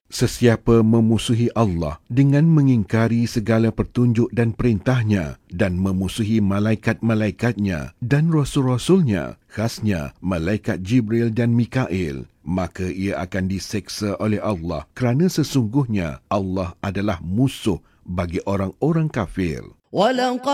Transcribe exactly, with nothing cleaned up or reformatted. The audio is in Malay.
Sesiapa memusuhi Allah dengan mengingkari segala petunjuk dan perintahnya dan memusuhi malaikat-malaikatnya dan rasul-rasulnya, khasnya malaikat Jibril dan Mikail, maka ia akan diseksa oleh Allah kerana sesungguhnya Allah adalah musuh bagi orang-orang kafir.